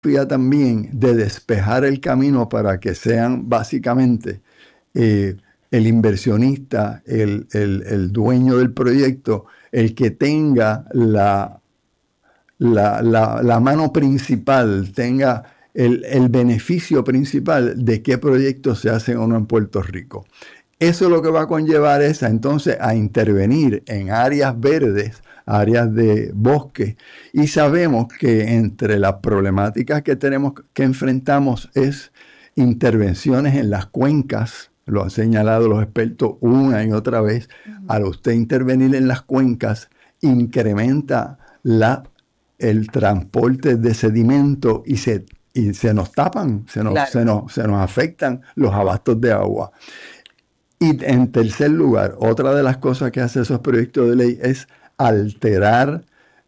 también de despejar el camino para que sean básicamente el inversionista, el dueño del proyecto, el que tenga la mano principal, tenga el beneficio principal de qué proyectos se hacen o no en Puerto Rico. Eso lo que va a conllevar es entonces a intervenir en áreas verdes, áreas de bosque, y sabemos que entre las problemáticas que enfrentamos es intervenciones en las cuencas, lo han señalado los expertos una y otra vez. Al usted intervenir en las cuencas, incrementa el transporte de sedimento y se nos tapan, se nos afectan los abastos de agua. Y en tercer lugar, otra de las cosas que hacen esos proyectos de ley es alterar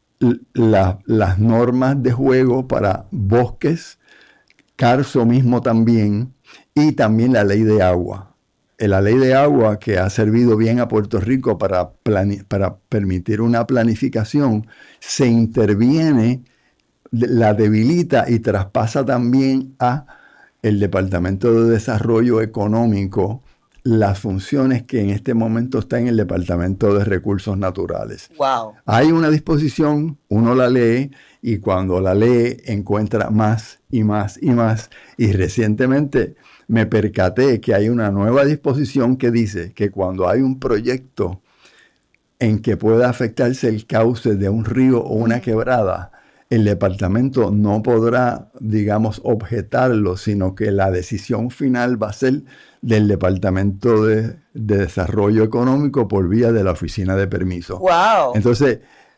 las normas de juego para bosques, Carso mismo también, y también la ley de agua. La ley de agua, que ha servido bien a Puerto Rico para permitir una planificación, se interviene, la debilita y traspasa también a el Departamento de Desarrollo Económico las funciones que en este momento está en el Departamento de Recursos Naturales. Wow. Hay una disposición, uno la lee y cuando la lee encuentra más y más y más. Y recientemente me percaté que hay una nueva disposición que dice que cuando hay un proyecto en que pueda afectarse el cauce de un río o una quebrada, el departamento no podrá, digamos, objetarlo, sino que la decisión final va a ser del Departamento de Desarrollo Económico por vía de la Oficina de Permisos. Wow. Entonces,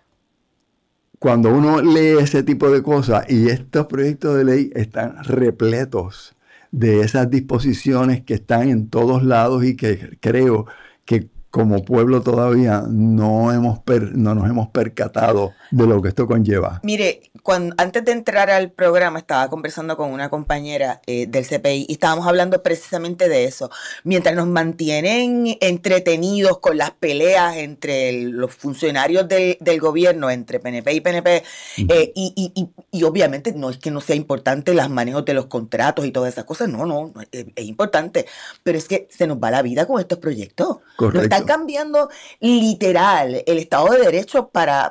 cuando uno lee ese tipo de cosas, y estos proyectos de ley están repletos de esas disposiciones que están en todos lados y que creo que como pueblo todavía no nos hemos percatado de lo que esto conlleva. Mire, antes de entrar al programa estaba conversando con una compañera del CPI y estábamos hablando precisamente de eso. Mientras nos mantienen entretenidos con las peleas entre los funcionarios del gobierno, entre PNP y PNP, y obviamente no es que no sea importante los manejos de los contratos y todas esas cosas, no, es importante, pero es que se nos va la vida con estos proyectos. Correcto. Nos están cambiando literal el Estado de Derecho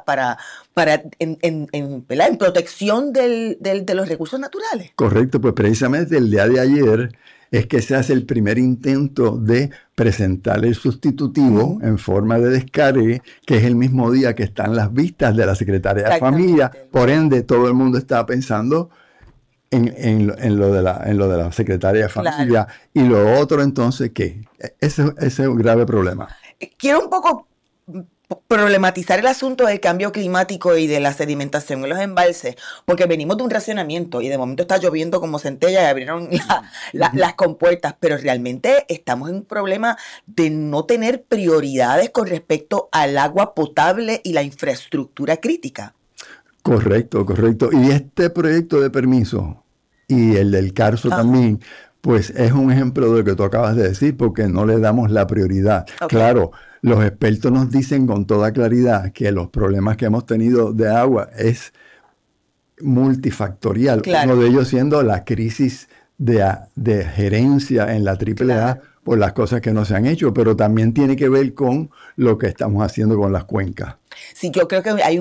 en protección de los recursos naturales. Correcto, pues precisamente el día de ayer es que se hace el primer intento de presentar el sustitutivo en forma de descargue, que es el mismo día que están las vistas de la Secretaría de Familia. Por ende, todo el mundo está pensando en lo de la Secretaría de Familia. Claro. Y lo otro entonces, ¿qué? Ese es un grave problema. Quiero un poco problematizar el asunto del cambio climático y de la sedimentación en los embalses, porque venimos de un racionamiento y de momento está lloviendo como centella y abrieron las compuertas, pero realmente estamos en un problema de no tener prioridades con respecto al agua potable y la infraestructura crítica. Correcto. Y este proyecto de permiso y el del Carso también, pues es un ejemplo de lo que tú acabas de decir, porque no le damos la prioridad. Okay. Claro, los expertos nos dicen con toda claridad que los problemas que hemos tenido de agua es multifactorial. Claro. Uno de ellos siendo la crisis de gerencia en la AAA, claro, por las cosas que no se han hecho, pero también tiene que ver con lo que estamos haciendo con las cuencas. Sí, yo creo que es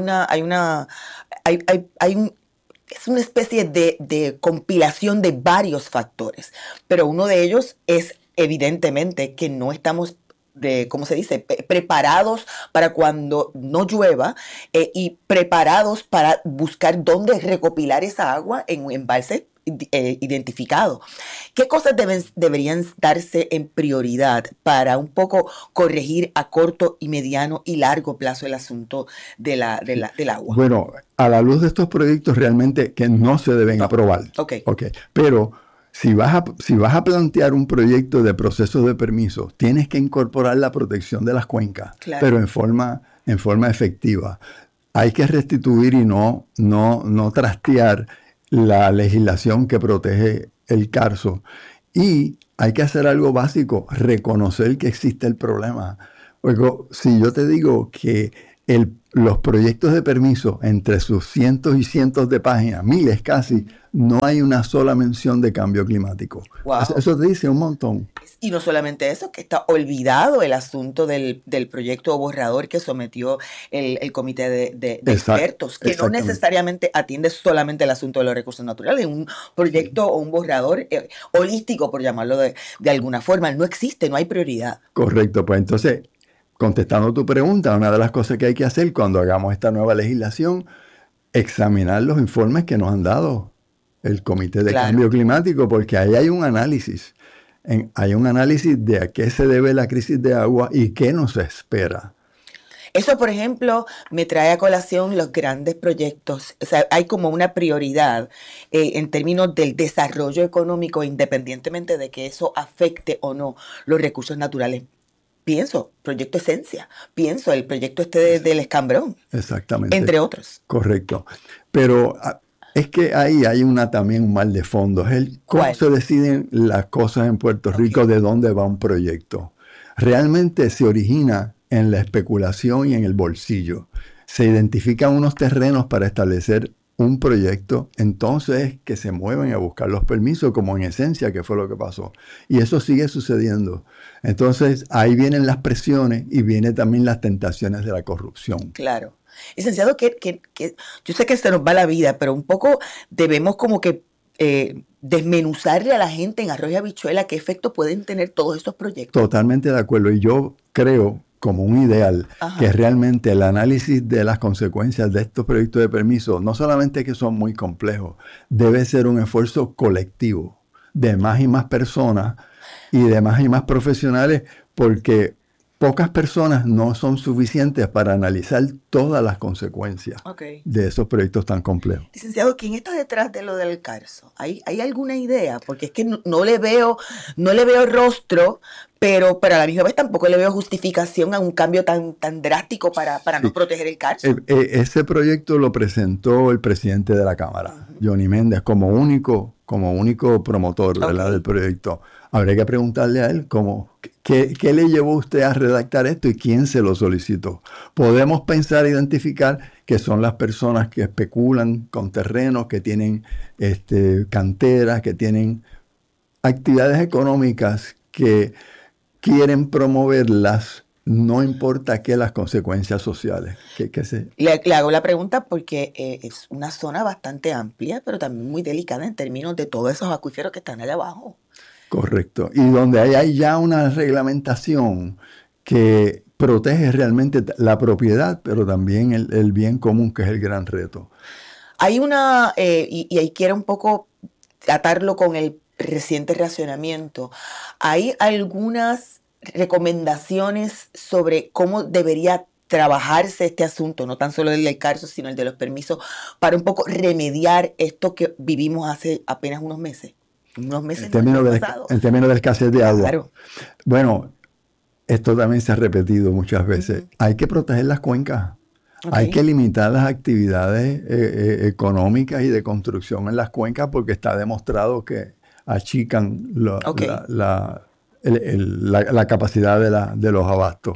una especie de compilación de varios factores, pero uno de ellos es evidentemente que no estamos ¿cómo se dice? Preparados para cuando no llueva y preparados para buscar dónde recopilar esa agua en embalses identificados. ¿Qué cosas deberían darse en prioridad para un poco corregir a corto y mediano y largo plazo el asunto del agua? Bueno, a la luz de estos proyectos realmente que no se deben aprobar. Okay. Pero si vas a plantear un proyecto de proceso de permiso, tienes que incorporar la protección de las cuencas, claro, pero en forma efectiva. Hay que restituir y no trastear la legislación que protege el Carso. Y hay que hacer algo básico, reconocer que existe el problema. Porque si yo te digo que los proyectos de permiso, entre sus cientos y cientos de páginas, miles casi, no hay una sola mención de cambio climático. Wow. Eso te dice un montón. Y no solamente eso, que está olvidado el asunto del proyecto borrador que sometió el comité de expertos, que no necesariamente atiende solamente el asunto de los recursos naturales. Un proyecto o un borrador holístico, por llamarlo de alguna forma, no existe, no hay prioridad. Correcto, pues entonces, contestando tu pregunta, una de las cosas que hay que hacer cuando hagamos esta nueva legislación, examinar los informes que nos han dado el Comité de Cambio Climático, porque ahí hay un análisis. Hay un análisis de a qué se debe la crisis de agua y qué nos espera. Eso, por ejemplo, me trae a colación los grandes proyectos. O sea, hay como una prioridad en términos del desarrollo económico, independientemente de que eso afecte o no los recursos naturales. Pienso, Proyecto Esencia, pienso el proyecto del Escambrón. Exactamente. Entre otros. Correcto. Pero es que ahí hay también un mal de fondo. Es cómo se deciden las cosas en Puerto Rico, de dónde va un proyecto. Realmente se origina en la especulación y en el bolsillo. Se identifican unos terrenos para establecer un proyecto, entonces que se mueven a buscar los permisos, como en Esencia, que fue lo que pasó. Y eso sigue sucediendo. Entonces ahí vienen las presiones y vienen también las tentaciones de la corrupción. Claro. Licenciado, que yo sé que se nos va la vida, pero un poco debemos como que desmenuzarle a la gente en arroz y habichuela qué efecto pueden tener todos estos proyectos. Totalmente de acuerdo. Y yo creo, como un ideal, que realmente el análisis de las consecuencias de estos proyectos de permiso, no solamente que son muy complejos, debe ser un esfuerzo colectivo de más y más personas y de más y más profesionales, porque pocas personas no son suficientes para analizar todas las consecuencias de esos proyectos tan complejos. Licenciado, ¿quién está detrás de lo del Carso? ¿Hay alguna idea? Porque es que no le veo rostro, pero a la misma vez tampoco le veo justificación a un cambio tan drástico para no proteger el Carso. Ese proyecto lo presentó el presidente de la Cámara, Johnny Méndez, como único promotor, ¿verdad?, del proyecto. Habría que preguntarle a él ¿qué le llevó a usted a redactar esto y quién se lo solicitó? Podemos pensar, identificar que son las personas que especulan con terrenos, que tienen canteras, que tienen actividades económicas que quieren promoverlas, no importa qué las consecuencias sociales. Le hago la pregunta porque es una zona bastante amplia, pero también muy delicada en términos de todos esos acuíferos que están allá abajo. Correcto. Y donde hay ya una reglamentación que protege realmente la propiedad, pero también el bien común, que es el gran reto. Hay y ahí quiero un poco atarlo con el reciente racionamiento. Hay algunas recomendaciones sobre cómo debería trabajarse este asunto, no tan solo el del Carso, sino el de los permisos, para un poco remediar esto que vivimos hace apenas unos meses. En términos de escasez de agua. Claro. Bueno, esto también se ha repetido muchas veces. Hay que proteger las cuencas. Hay que limitar las actividades económicas y de construcción en las cuencas, porque está demostrado que achican la capacidad de los abastos.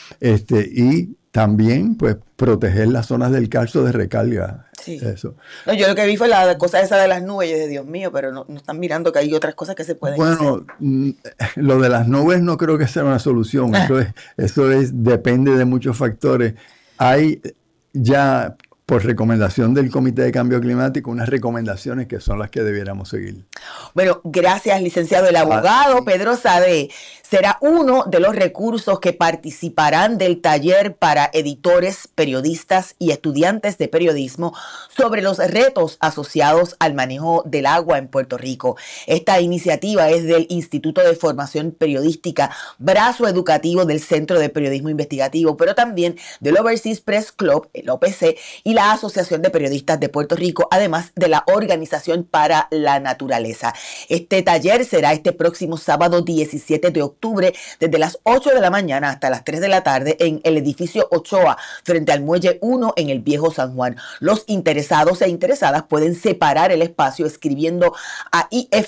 Y también, pues, proteger las zonas del Carso de recarga. Sí. Eso. No, yo lo que vi fue la cosa esa de las nubes. Yo dije, Dios mío, pero no están mirando que hay otras cosas que se pueden hacer. Bueno, lo de las nubes no creo que sea una solución. Eso depende de muchos factores. Hay ya, por recomendación del Comité de Cambio Climático, unas recomendaciones que son las que debiéramos seguir. Bueno, gracias, licenciado. El abogado Pedro Sade será uno de los recursos que participarán del taller para editores, periodistas y estudiantes de periodismo sobre los retos asociados al manejo del agua en Puerto Rico. Esta iniciativa es del Instituto de Formación Periodística, brazo educativo del Centro de Periodismo Investigativo, pero también del Overseas Press Club, el OPC, y la Asociación de Periodistas de Puerto Rico, además de la Organización para la Naturaleza. naturaleza. Este taller será este próximo sábado 17 de octubre desde las 8 de la mañana hasta las 3 de la tarde en el edificio Ochoa frente al Muelle 1 en el Viejo San Juan. Los interesados e interesadas pueden separar el espacio escribiendo a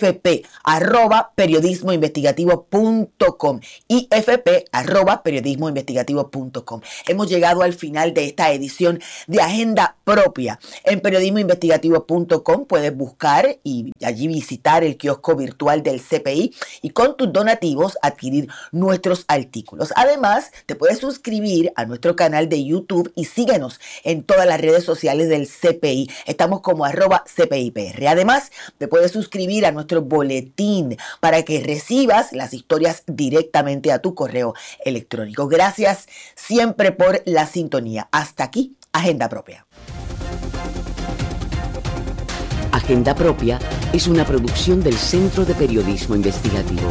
ifp@periodismoinvestigativo.com ifp@periodismoinvestigativo.com. Hemos llegado al final de esta edición de Agenda Propia. En periodismoinvestigativo.com puedes buscar y allí visitar el kiosco virtual del CPI y con tus donativos adquirir nuestros artículos. Además, te puedes suscribir a nuestro canal de YouTube y síguenos en todas las redes sociales del CPI. Estamos como @CPIPR. Además, te puedes suscribir a nuestro boletín para que recibas las historias directamente a tu correo electrónico. Gracias siempre por la sintonía. Hasta aquí, Agenda Propia. Agenda Propia es una producción del Centro de Periodismo Investigativo.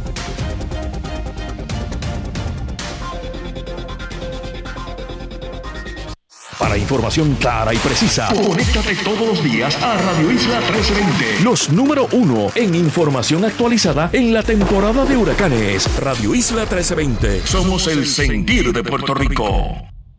Para información clara y precisa, conéctate todos los días a Radio Isla 1320. Los número 1 en información actualizada en la temporada de huracanes. Radio Isla 1320. Somos el sentir de Puerto Rico.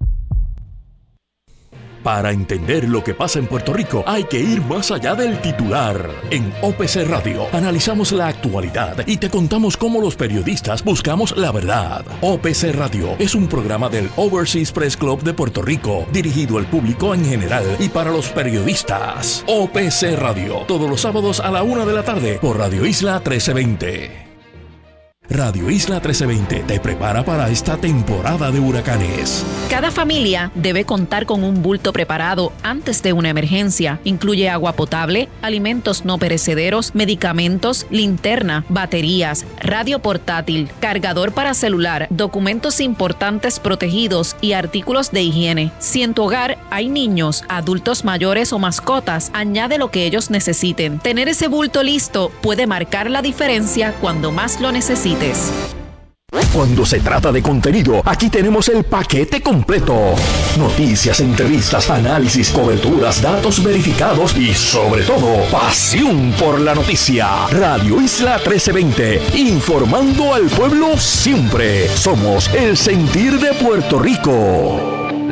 Para entender lo que pasa en Puerto Rico, hay que ir más allá del titular. En OPC Radio analizamos la actualidad y te contamos cómo los periodistas buscamos la verdad. OPC Radio es un programa del Overseas Press Club de Puerto Rico, dirigido al público en general y para los periodistas. OPC Radio, todos los sábados a la 1 de la tarde por Radio Isla 1320. Radio Isla 1320 te prepara para esta temporada de huracanes. Cada familia debe contar con un bulto preparado antes de una emergencia. Incluye agua potable, alimentos no perecederos, medicamentos, linterna, baterías, radio portátil, cargador para celular, documentos importantes protegidos y artículos de higiene. Si en tu hogar hay niños, adultos mayores o mascotas, añade lo que ellos necesiten. Tener ese bulto listo puede marcar la diferencia cuando más lo necesites. Cuando se trata de contenido, aquí tenemos el paquete completo. Noticias, entrevistas, análisis, coberturas, datos verificados y sobre todo, pasión por la noticia. Radio Isla 1320, informando al pueblo siempre. Somos el sentir de Puerto Rico.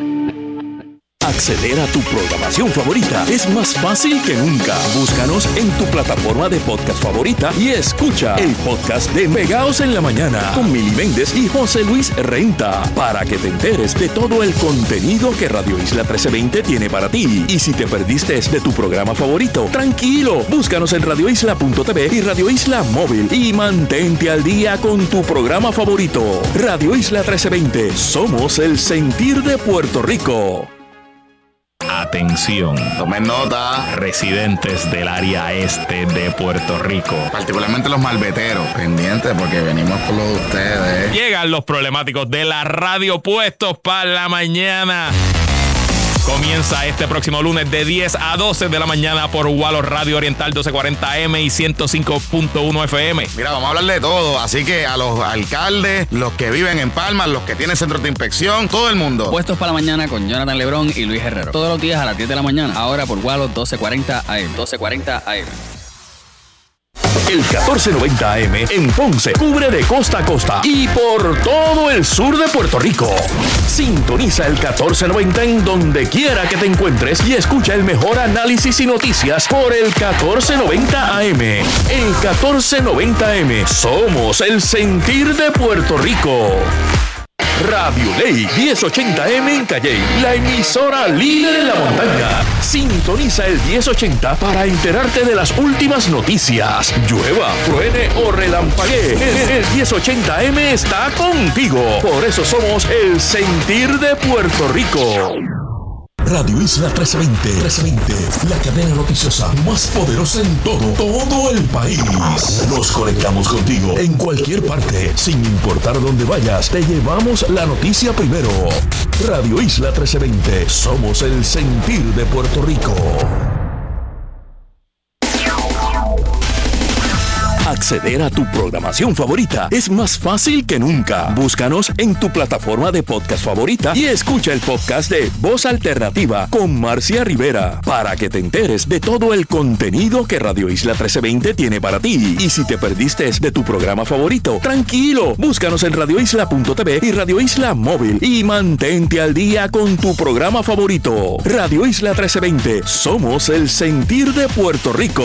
Acceder a tu programación favorita es más fácil que nunca. Búscanos en tu plataforma de podcast favorita y escucha el podcast de Pegaos en la Mañana con Mili Méndez y José Luis Renta para que te enteres de todo el contenido que Radio Isla 1320 tiene para ti. Y si te perdiste de tu programa favorito, tranquilo, búscanos en radioisla.tv y Radio Isla Móvil y mantente al día con tu programa favorito. Radio Isla 1320, somos el sentir de Puerto Rico. Atención, tomen nota, residentes del área este de Puerto Rico, particularmente los malveteros, pendientes porque venimos por lo de ustedes. Llegan los problemáticos de la radio puestos para la mañana. Comienza este próximo lunes de 10 a 12 de la mañana por Walo Radio Oriental 1240M y 105.1 FM. Mira, vamos a hablar de todo, así que a los alcaldes, los que viven en Palma, los que tienen centros de inspección, todo el mundo. Puestos para la mañana con Jonathan Lebrón y Luis Herrero. Todos los días a las 10 de la mañana, ahora por Walo 1240 AM. 1240 AM. El 1490 AM en Ponce cubre de costa a costa y por todo el sur de Puerto Rico. Sintoniza el 1490 en donde quiera que te encuentres y escucha el mejor análisis y noticias por el 1490 AM. El 1490 AM, somos el sentir de Puerto Rico. Radio Ley 1080M en Calley, la emisora líder en la montaña. Sintoniza el 1080 para enterarte de las últimas noticias. Llueva, truene o relampaguee, el 1080M está contigo. Por eso somos el sentir de Puerto Rico. Radio Isla 1320, la cadena noticiosa más poderosa en todo el país. Nos conectamos contigo en cualquier parte, sin importar dónde vayas, te llevamos la noticia primero. Radio Isla 1320, somos el sentir de Puerto Rico. Acceder a tu programación favorita es más fácil que nunca. Búscanos en tu plataforma de podcast favorita y escucha el podcast de Voz Alternativa con Marcia Rivera para que te enteres de todo el contenido que Radio Isla 1320 tiene para ti. Y si te perdiste de tu programa favorito, tranquilo, búscanos en radioisla.tv y Radio Isla Móvil y mantente al día con tu programa favorito. Radio Isla 1320, somos el sentir de Puerto Rico.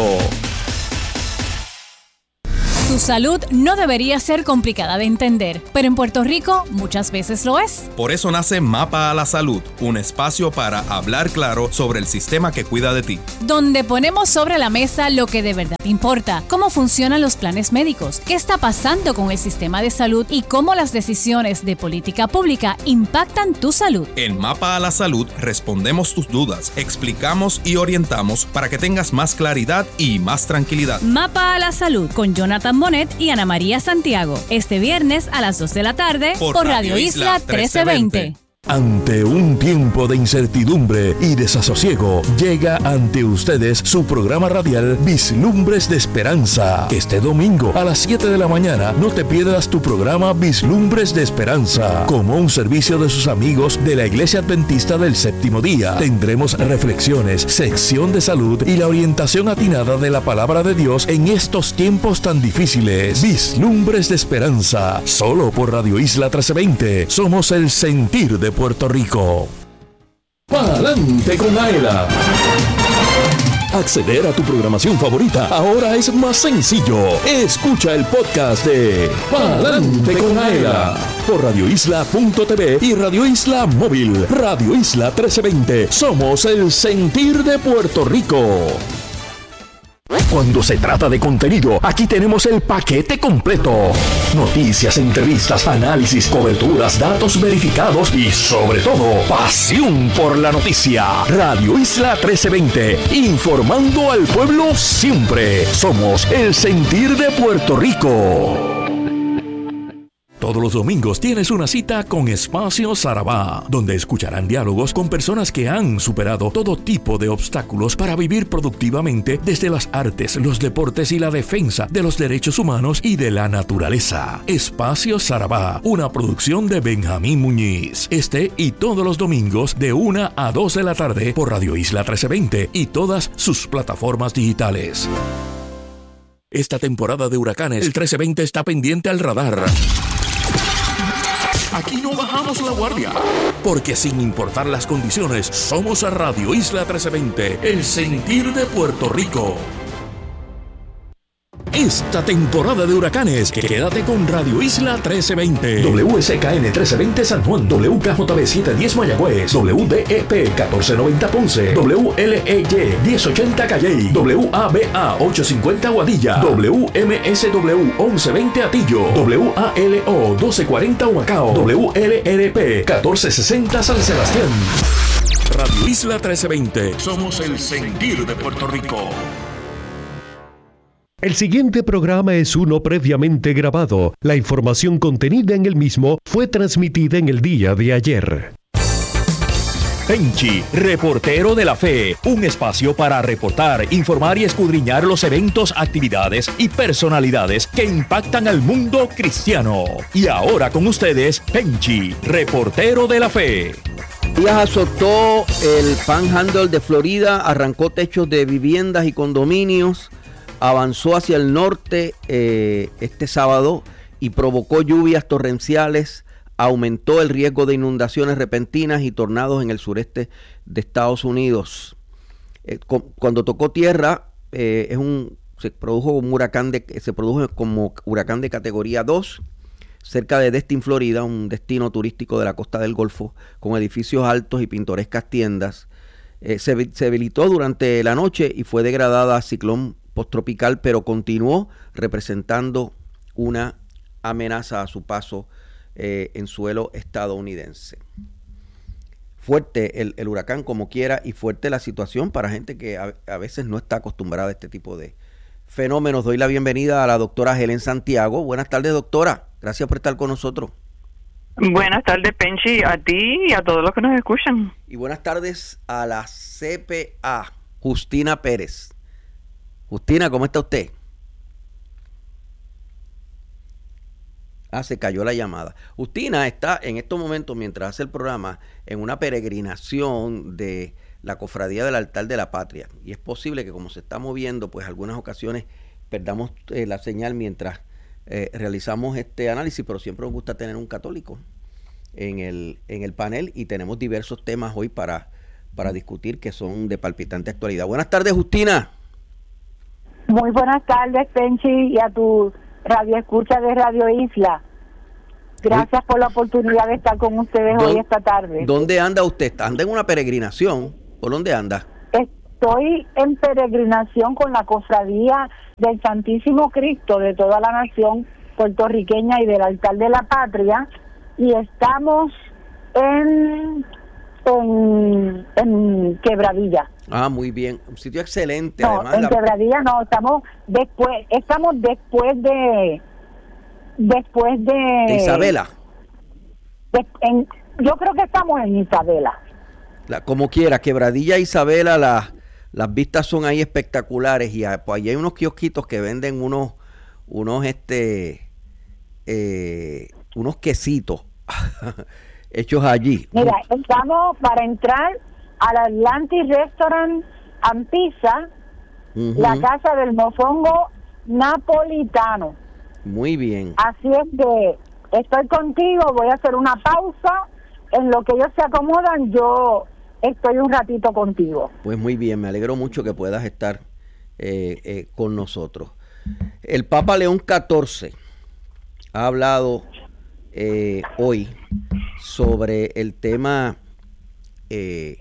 Tu salud no debería ser complicada de entender, pero en Puerto Rico muchas veces lo es. Por eso nace Mapa a la Salud, un espacio para hablar claro sobre el sistema que cuida de ti. Donde ponemos sobre la mesa lo que de verdad importa, cómo funcionan los planes médicos, qué está pasando con el sistema de salud y cómo las decisiones de política pública impactan tu salud. En Mapa a la Salud respondemos tus dudas, explicamos y orientamos para que tengas más claridad y más tranquilidad. Mapa a la Salud con Jonathan Bonet y Ana María Santiago. Este viernes a las 2 de la tarde por Radio Isla 1320. Ante un tiempo de incertidumbre y desasosiego, llega ante ustedes su programa radial Vislumbres de Esperanza. Este domingo a las 7 de la mañana no te pierdas tu programa Vislumbres de Esperanza. Como un servicio de sus amigos de la Iglesia Adventista del Séptimo Día, tendremos reflexiones, sección de salud y la orientación atinada de la Palabra de Dios en estos tiempos tan difíciles. Vislumbres de Esperanza, solo por Radio Isla 1320. Somos el sentir de Puerto Rico. ¡Pa'lante con Aela! Acceder a tu programación favorita ahora es más sencillo. Escucha el podcast de Pa'lante con Aela por radioisla.tv y Radio Isla Móvil. Radio Isla 1320. Somos el sentir de Puerto Rico. Cuando se trata de contenido, aquí tenemos el paquete completo. Noticias, entrevistas, análisis, coberturas, datos verificados y, sobre todo, pasión por la noticia. Radio Isla 1320, informando al pueblo siempre. Somos el sentir de Puerto Rico. Todos los domingos tienes una cita con Espacio Sarabá, donde escucharán diálogos con personas que han superado todo tipo de obstáculos para vivir productivamente desde las artes, los deportes y la defensa de los derechos humanos y de la naturaleza. Espacio Sarabá, una producción de Benjamín Muñiz. Este y todos los domingos de 1 a 2 de la tarde por Radio Isla 1320 y todas sus plataformas digitales. Esta temporada de huracanes, el 1320 está pendiente al radar. Aquí no bajamos la guardia, porque sin importar las condiciones, somos a Radio Isla 1320, el sentir de Puerto Rico. Esta temporada de huracanes, quédate con Radio Isla 1320. WSKN 1320 San Juan, WKJB 710 Mayagüez, WDEP 1490 Ponce, WLEY 1080 Calley, WABA 850 Aguadilla, WMSW 1120 Atillo, WALO 1240 Humacao, WLRP 1460 San Sebastián. Radio Isla 1320. Somos el sentir de Puerto Rico. El siguiente programa es uno previamente grabado. La información contenida en el mismo fue transmitida en el día de ayer. Penchi, reportero de la fe, un espacio para reportar, informar y escudriñar los eventos, actividades y personalidades que impactan al mundo cristiano. Y ahora con ustedes, Penchi, reportero de la fe. Días azotó el Panhandle de Florida, arrancó techos de viviendas y condominios, avanzó hacia el norte este sábado y provocó lluvias torrenciales, aumentó el riesgo de inundaciones repentinas y tornados en el sureste de Estados Unidos. Cuando tocó tierra, se produjo como huracán de categoría 2, cerca de Destin, Florida, un destino turístico de la costa del Golfo, con edificios altos y pintorescas tiendas. Se debilitó durante la noche y fue degradada a ciclón posttropical, pero continuó representando una amenaza a su paso en suelo estadounidense. Fuerte el huracán como quiera, y fuerte la situación para gente que a veces no está acostumbrada a este tipo de fenómenos. Doy la bienvenida a la doctora Helen Santiago. Buenas tardes, doctora. Gracias por estar con nosotros. Buenas tardes, Penchi, a ti y a todos los que nos escuchan. Y buenas tardes a la CPA, Justina Pérez. Justina, ¿cómo está usted? Se cayó la llamada. Justina está en estos momentos, mientras hace el programa, en una peregrinación de la Cofradía del Altar de la Patria. Y es posible que como se está moviendo, pues algunas ocasiones perdamos la señal mientras realizamos este análisis, pero siempre nos gusta tener un católico en el panel y tenemos diversos temas hoy para discutir que son de palpitante actualidad. Buenas tardes, Justina. Muy buenas tardes, Penchi, y a tu radio escucha de Radio Isla. Gracias por la oportunidad de estar con ustedes hoy esta tarde. ¿Dónde anda usted? ¿Anda en una peregrinación? ¿Por dónde anda? Estoy en peregrinación con la cofradía del Santísimo Cristo de toda la nación puertorriqueña y del Altar de la Patria, y estamos en Quebradilla. Muy bien, un sitio excelente. No, además, Quebradilla no, estamos después de Isabela. Yo creo que estamos en Isabela. Como quiera, Quebradilla, Isabela, las vistas son ahí espectaculares, y pues allí hay unos kiosquitos que venden unos quesitos hechos allí. Mira, estamos para entrar al Atlantic Restaurant and Pizza, la casa del mofongo napolitano. Muy bien. Así es que estoy contigo, voy a hacer una pausa. En lo que ellos se acomodan, yo estoy un ratito contigo. Pues muy bien, me alegro mucho que puedas estar con nosotros. El Papa León XIV ha hablado hoy sobre el tema de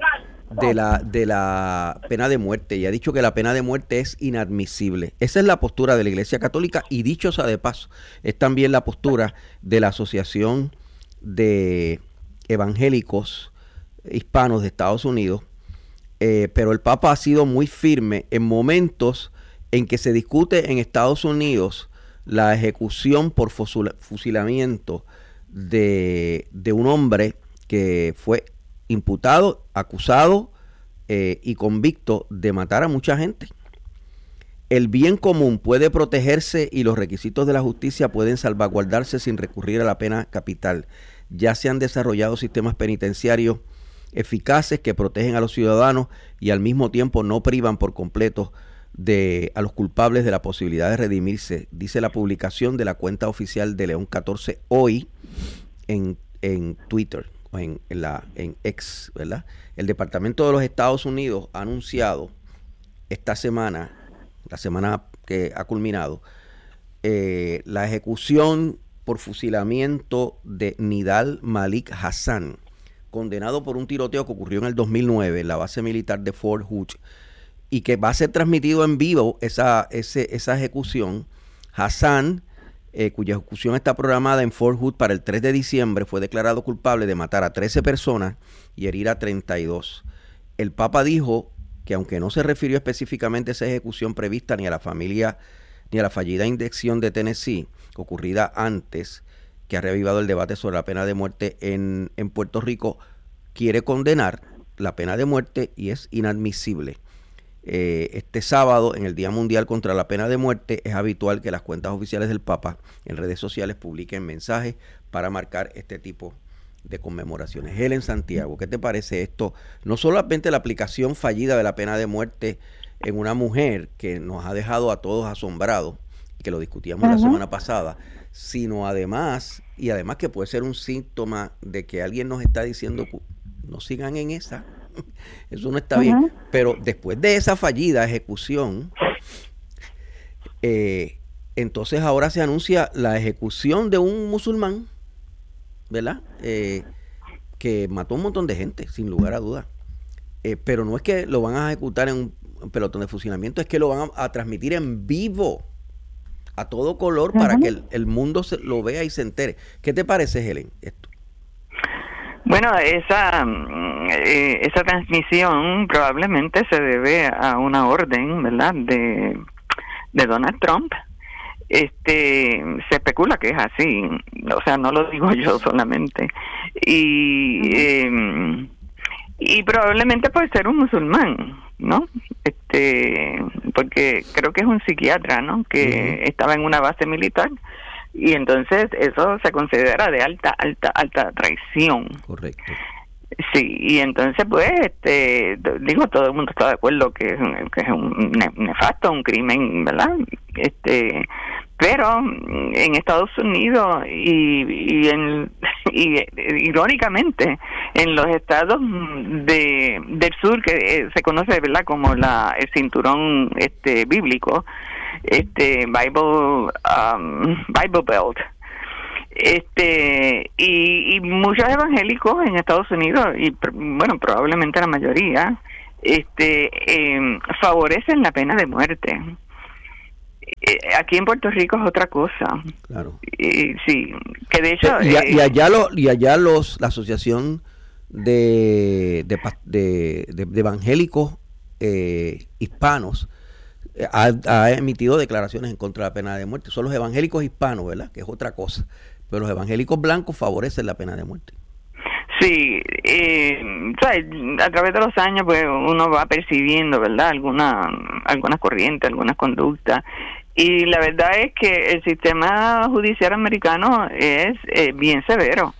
la pena de muerte, y ha dicho que la pena de muerte es inadmisible. Esa es la postura de la Iglesia Católica, y dicho sea de paso, es también la postura de la Asociación de Evangélicos Hispanos de Estados Unidos, pero el Papa ha sido muy firme en momentos en que se discute en Estados Unidos la ejecución por fusilamiento de un hombre que fue imputado, acusado y convicto de matar a mucha gente. El bien común puede protegerse y los requisitos de la justicia pueden salvaguardarse sin recurrir a la pena capital. Ya se han desarrollado sistemas penitenciarios eficaces que protegen a los ciudadanos y al mismo tiempo no privan por completo a los culpables de la posibilidad de redimirse, dice la publicación de la cuenta oficial de León XIV hoy en Twitter, o en X, ¿verdad? El Departamento de los Estados Unidos ha anunciado esta semana, la semana que ha culminado, la ejecución por fusilamiento de Nidal Malik Hassan, condenado por un tiroteo que ocurrió en el 2009 en la base militar de Fort Hood, y que va a ser transmitido en vivo esa ejecución. Hassan, cuya ejecución está programada en Fort Hood para el 3 de diciembre, fue declarado culpable de matar a 13 personas y herir a 32. El Papa dijo que aunque no se refirió específicamente a esa ejecución prevista ni a la familia ni a la fallida indecisión de Tennessee, ocurrida antes, que ha revivado el debate sobre la pena de muerte en Puerto Rico, quiere condenar la pena de muerte y es inadmisible. Este sábado, en el Día Mundial contra la Pena de Muerte, es habitual que las cuentas oficiales del Papa en redes sociales publiquen mensajes para marcar este tipo de conmemoraciones. Helen Santiago, ¿qué te parece esto? No solamente la aplicación fallida de la pena de muerte en una mujer que nos ha dejado a todos asombrados, y que lo discutíamos la semana pasada, sino además que puede ser un síntoma de que alguien nos está diciendo no sigan en esa. Eso no está bien. Pero después de esa fallida ejecución, entonces ahora se anuncia la ejecución de un musulmán, ¿verdad? Que mató a un montón de gente, sin lugar a dudas. Pero no es que lo van a ejecutar en un pelotón de fusilamiento, es que lo van a transmitir en vivo, a todo color, para que el mundo lo vea y se entere. ¿Qué te parece, Helen, esto? Bueno, esa transmisión probablemente se debe a una orden, ¿verdad?, de Donald Trump. Se especula que es así, o sea, no lo digo yo solamente. Y probablemente puede ser un musulmán, ¿no? Porque creo que es un psiquiatra, ¿no?, que estaba en una base militar, y entonces eso se considera de alta traición. Correcto. Sí, y entonces pues todo el mundo está de acuerdo que es un nefasto, un crimen, ¿verdad? Pero en Estados Unidos y irónicamente en los estados del sur, que se conoce, ¿verdad?, como el cinturón bíblico, Bible Belt, y muchos evangélicos en Estados Unidos, y bueno, probablemente la mayoría, favorecen la pena de muerte. Aquí en Puerto Rico es otra cosa. Claro. Sí, que de hecho y allá la asociación de evangélicos hispanos ha emitido declaraciones en contra de la pena de muerte. Son los evangélicos hispanos, ¿verdad?, que es otra cosa. Pero los evangélicos blancos favorecen la pena de muerte. Sí, a través de los años pues uno va percibiendo, ¿verdad?, algunas corrientes, algunas conductas, y la verdad es que el sistema judicial americano es bien severo.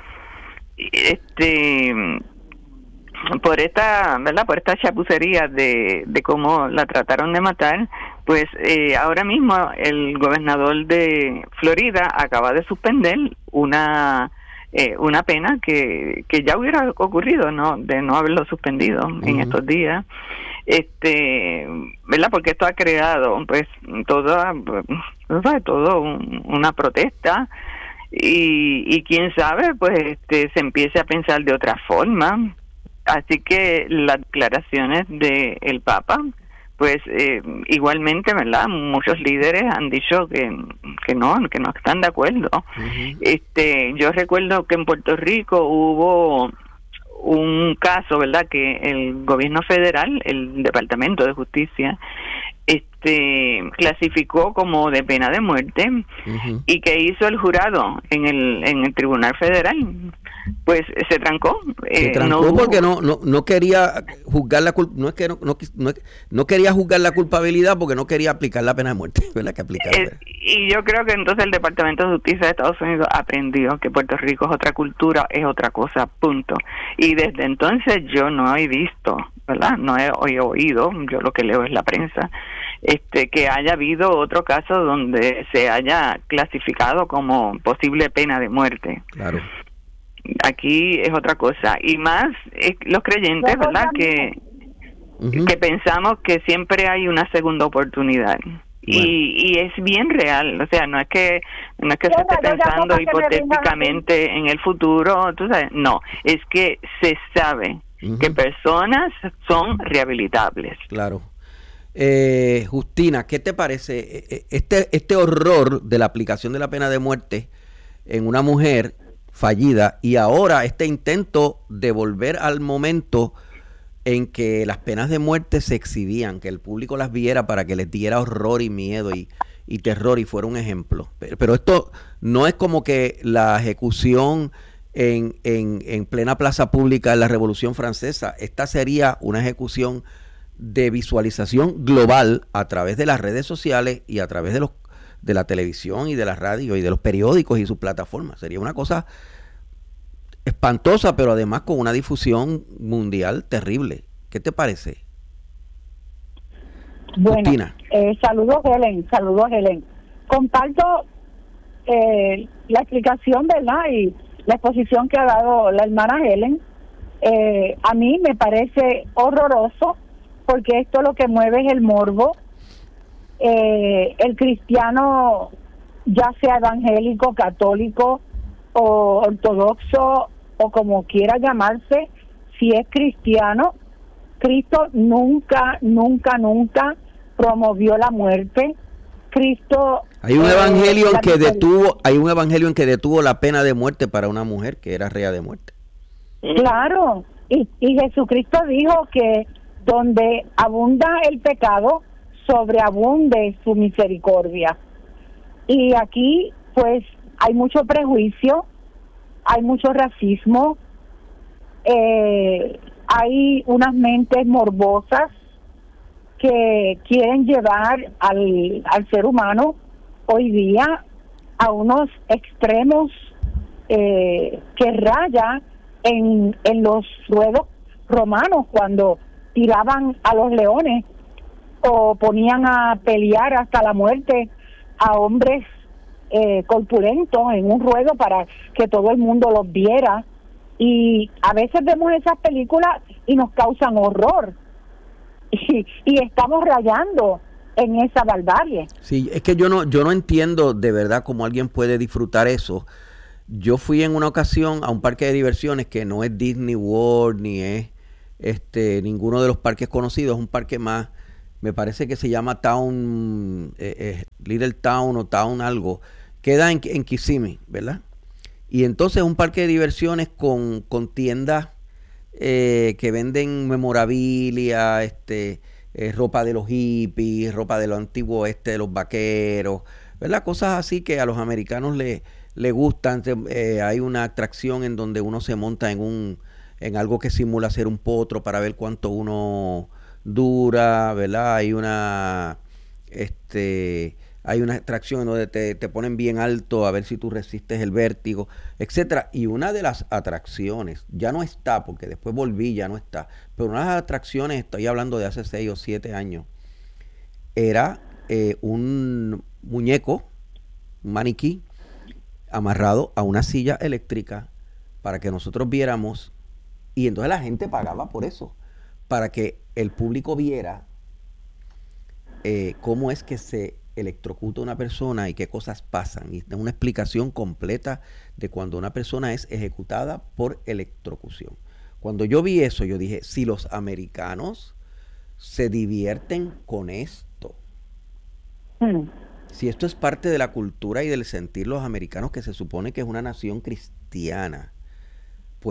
Por esta chapucería de cómo la trataron de matar, pues ahora mismo el gobernador de Florida acaba de suspender una pena que ya hubiera ocurrido, de no haberlo suspendido en estos días, ¿verdad? Porque esto ha creado pues toda una protesta, y quién sabe pues se empiece a pensar de otra forma. Así que las declaraciones del Papa, pues igualmente, ¿verdad?, muchos líderes han dicho que no están de acuerdo. Yo recuerdo que en Puerto Rico hubo un caso, ¿verdad?, que el gobierno federal, el Departamento de Justicia, clasificó como de pena de muerte, y que hizo el jurado en el Tribunal Federal. Pues se trancó. Porque no quería juzgar no quería juzgar la culpabilidad, porque no quería aplicar la pena de muerte, ¿verdad? Y yo creo que entonces el Departamento de Justicia de Estados Unidos aprendió que Puerto Rico es otra cultura, es otra cosa, punto. Y desde entonces yo no he visto, ¿verdad?, no he oído, yo lo que leo es la prensa, que haya habido otro caso donde se haya clasificado como posible pena de muerte. Claro. Aquí es otra cosa, y más los creyentes, ¿verdad?, que pensamos que siempre hay una segunda oportunidad. Bueno. Y es bien real, o sea, no es que se esté pensando hipotéticamente en el futuro, tú sabes, no, es que se sabe que personas son rehabilitables. Claro. Justina, ¿qué te parece este horror de la aplicación de la pena de muerte en una mujer fallida, y ahora este intento de volver al momento en que las penas de muerte se exhibían, que el público las viera para que les diera horror y miedo y terror y fuera un ejemplo? Pero esto no es como que la ejecución en plena plaza pública en la Revolución Francesa. Esta sería una ejecución de visualización global a través de las redes sociales y a través de la televisión y de la radio y de los periódicos y sus plataformas. Sería una cosa espantosa, pero además con una difusión mundial terrible. ¿Qué te parece? Bueno, saludos Helen. Comparto la explicación, ¿verdad?, y la exposición que ha dado la hermana Helen. A mí me parece horroroso, porque esto lo que mueve es el morbo. El cristiano, ya sea evangélico, católico o ortodoxo o como quiera llamarse, si es cristiano, Cristo nunca promovió la muerte. Cristo hay un evangelio en que detuvo la pena de muerte para una mujer que era rea de muerte. Claro, y Jesucristo dijo que donde abunda el pecado, sobreabunde su misericordia. Y aquí pues hay mucho prejuicio, hay mucho racismo, hay unas mentes morbosas que quieren llevar al ser humano hoy día a unos extremos que raya en los ruedos romanos, cuando tiraban a los leones o ponían a pelear hasta la muerte a hombres corpulentos en un ruedo para que todo el mundo los viera. Y a veces vemos esas películas y nos causan horror y estamos rayando en esa barbarie. Sí, es que yo no entiendo de verdad cómo alguien puede disfrutar eso. Yo fui en una ocasión a un parque de diversiones que no es Disney World ni es ninguno de los parques conocidos, es un parque más, me parece que se llama Town, Little Town o Town algo, queda en Kissimmee, ¿verdad? Y entonces es un parque de diversiones con tiendas que venden memorabilia, ropa de los hippies, ropa de lo antiguo de los vaqueros, ¿verdad? Cosas así que a los americanos le gustan. Hay una atracción en donde uno se monta en algo que simula ser un potro para ver cuánto uno dura, ¿verdad? Hay una atracción en donde te ponen bien alto a ver si tú resistes el vértigo, etcétera. Y una de las atracciones, ya no está, porque después volví, ya no está, pero una de las atracciones, estoy hablando de hace 6 o 7 años, era un muñeco, un maniquí, amarrado a una silla eléctrica para que nosotros viéramos, y entonces la gente pagaba por eso, para que el público viera cómo es que se electrocuta una persona y qué cosas pasan, y da una explicación completa de cuando una persona es ejecutada por electrocución. Cuando yo vi eso, yo dije, si los americanos se divierten con esto, si esto es parte de la cultura y del sentir los americanos, que se supone que es una nación cristiana, pues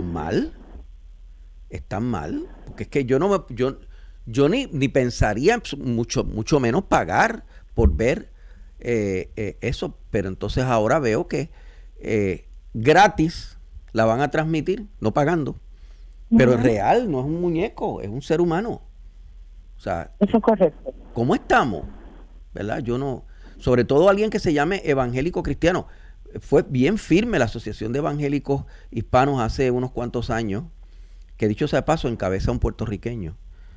están mal, porque es que yo ni pensaría mucho menos pagar por ver eso, pero entonces ahora veo que gratis la van a transmitir, no pagando, pero es real, no es un muñeco, es un ser humano. O sea, eso es correcto. ¿Cómo estamos? ¿Verdad? Yo no, sobre todo alguien que se llame evangélico cristiano. Fue bien firme la Asociación de Evangélicos Hispanos hace unos cuantos años, que dicho sea de paso, encabeza un puertorriqueño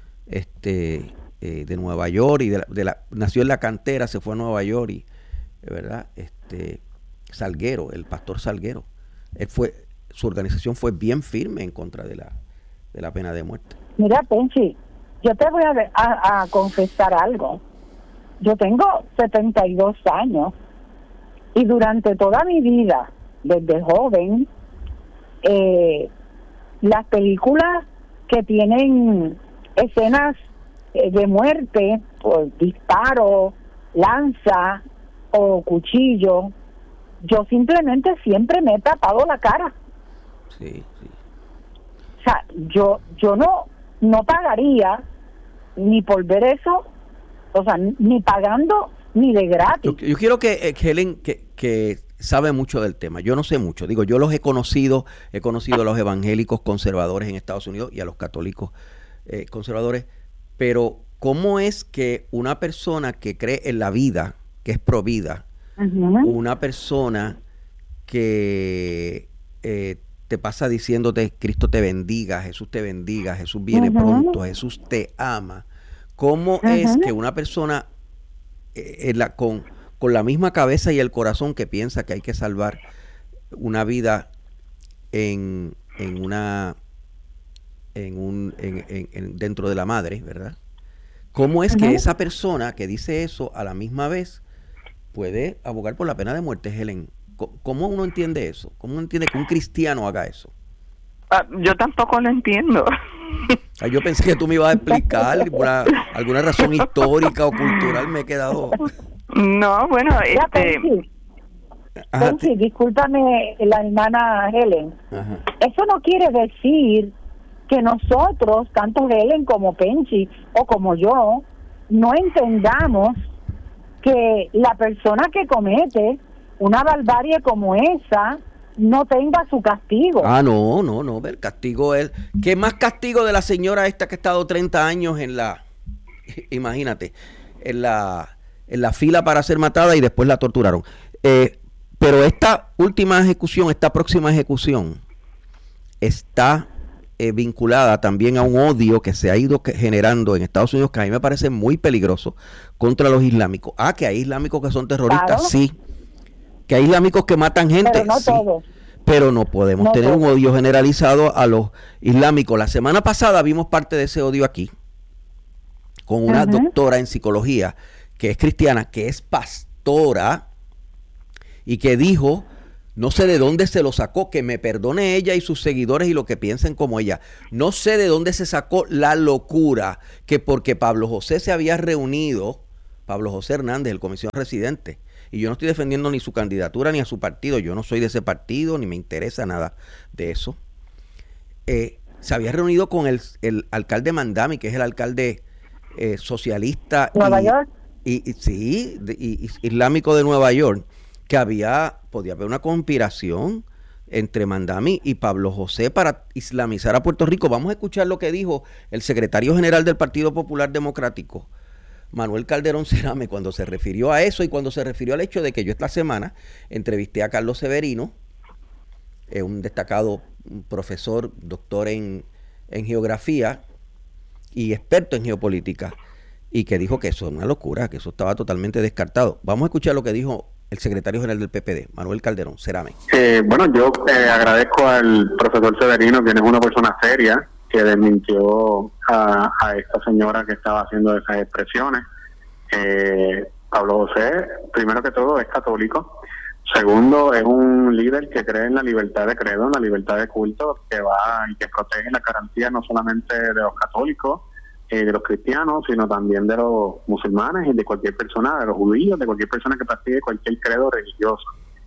de Nueva York, y nació en la cantera, se fue a Nueva York, y ¿verdad? Salguero, el pastor Salguero, su organización fue bien firme en contra de la pena de muerte. Mira, Penchi, yo te voy a confesar algo. Yo tengo 72 años y durante toda mi vida, desde joven, las películas que tienen escenas de muerte por disparo, lanza o cuchillo, yo simplemente siempre me he tapado la cara. Sí. O sea, yo no pagaría ni por ver eso, o sea, ni pagando ni de gratis. Yo quiero que Helen, que sabe mucho del tema, yo no sé mucho, digo, yo los he conocido a los evangélicos conservadores en Estados Unidos y a los católicos conservadores, pero ¿cómo es que una persona que cree en la vida, que es pro vida, una persona que te pasa diciéndote Cristo te bendiga, Jesús viene pronto, Jesús te ama, cómo es que una persona con la misma cabeza y el corazón que piensa que hay que salvar una vida dentro de la madre, ¿verdad? ¿Cómo es que esa persona que dice eso a la misma vez puede abogar por la pena de muerte, Helen? ¿Cómo uno entiende eso? ¿Cómo uno entiende que un cristiano haga eso? Yo tampoco lo entiendo. Yo pensé que tú me ibas a explicar alguna razón histórica o cultural, me he quedado... No, bueno, Penchi, discúlpame, la hermana Helen. Eso no quiere decir que nosotros, tanto Helen como Penchi o como yo, no entendamos que la persona que comete una barbarie como esa no tenga su castigo. No, el castigo es... ¿Qué más castigo de la señora esta que ha estado 30 años imagínate, en la fila para ser matada y después la torturaron? Pero esta última ejecución, esta próxima ejecución, está vinculada también a un odio que se ha ido generando en Estados Unidos, que a mí me parece muy peligroso, contra los islámicos. Que hay islámicos que son terroristas, claro. Sí. Que hay islámicos que matan gente, pero no sí. Todos. Pero no podemos tener un odio generalizado a los islámicos. La semana pasada vimos parte de ese odio aquí, con una doctora en psicología, que es cristiana, que es pastora, y que dijo, no sé de dónde se lo sacó, que me perdone ella y sus seguidores y lo que piensen como ella. No sé de dónde se sacó la locura que porque Pablo José se había reunido, Pablo José Hernández, el comisionado residente, y yo no estoy defendiendo ni su candidatura ni a su partido, yo no soy de ese partido, ni me interesa nada de eso. Se había reunido con el alcalde Mandami, que es el alcalde socialista Nueva York. Y islámico de Nueva York, que podía haber una conspiración entre Mandami y Pablo José para islamizar a Puerto Rico. Vamos a escuchar lo que dijo el secretario general del Partido Popular Democrático, Manuel Calderón Cerame, cuando se refirió a eso y cuando se refirió al hecho de que yo esta semana entrevisté a Carlos Severino, un destacado profesor, doctor en geografía y experto en geopolítica, y que dijo que eso es una locura, que eso estaba totalmente descartado. Vamos a escuchar lo que dijo el secretario general del PPD, Manuel Calderón Cerame. Bueno, yo agradezco al profesor Severino, quien es una persona seria, que desmintió a esta señora que estaba haciendo esas expresiones. Pablo José, primero que todo, es católico. Segundo, es un líder que cree en la libertad de credo, en la libertad de culto, que va y que protege la garantía no solamente de los católicos, de los cristianos, sino también de los musulmanes y de cualquier persona, de los judíos, de cualquier persona que practique cualquier credo religioso.